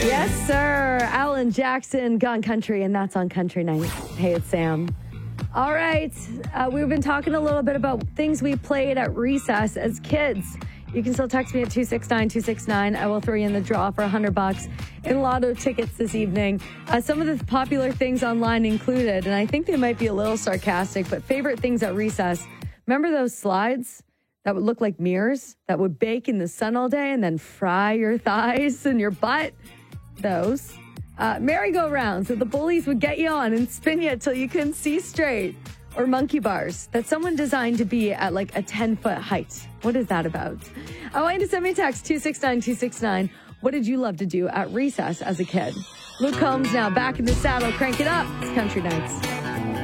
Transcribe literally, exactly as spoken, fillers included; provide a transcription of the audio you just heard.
Yes, sir. Alan Jackson, Gone Country, and that's on Country Night. Hey, it's Sam. All right. Uh, we've been talking a little bit about things we played at recess as kids. You can still text me at two six nine two six nine. I will throw you in the draw for one hundred bucks in lotto tickets this evening. Uh, some of the popular things online included, and I think they might be a little sarcastic, but favorite things at recess. Remember those slides that would look like mirrors that would bake in the sun all day and then fry your thighs and your butt? Those. Uh, merry-go-rounds that the bullies would get you on and spin you until you couldn't see straight. Or monkey bars that someone designed to be at like a ten-foot height. What is that about? I want you to send me a text, two six nine two six nine. What did you love to do at recess as a kid? Luke Combs now back in the saddle. Crank it up. It's Country Nights.